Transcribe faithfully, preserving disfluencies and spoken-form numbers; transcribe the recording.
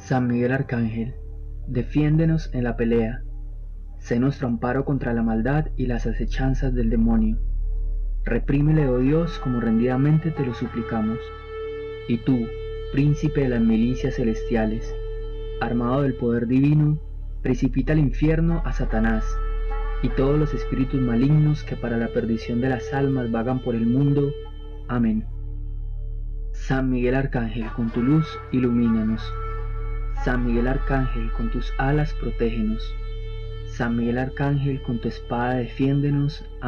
San Miguel Arcángel, defiéndenos en la pelea, sé nuestro amparo contra la maldad y las acechanzas del demonio. Reprímele, oh Dios, como rendidamente te lo suplicamos. Y tú, príncipe de las milicias celestiales, armado del poder divino, precipita al infierno a Satanás y todos los espíritus malignos que para la perdición de las almas vagan por el mundo. Amén. San Miguel Arcángel, con tu luz ilumínanos. San Miguel Arcángel, con tus alas protégenos. San Miguel Arcángel, con tu espada defiéndenos.